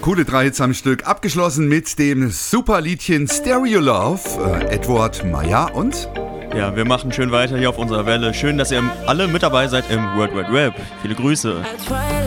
coole 3 Hits am Stück. Abgeschlossen mit dem super Liedchen Stereo Love. Edward Meyer und... Ja, wir machen schön weiter hier auf unserer Welle. Schön, dass ihr alle mit dabei seid im World Wide Web. Viele Grüße.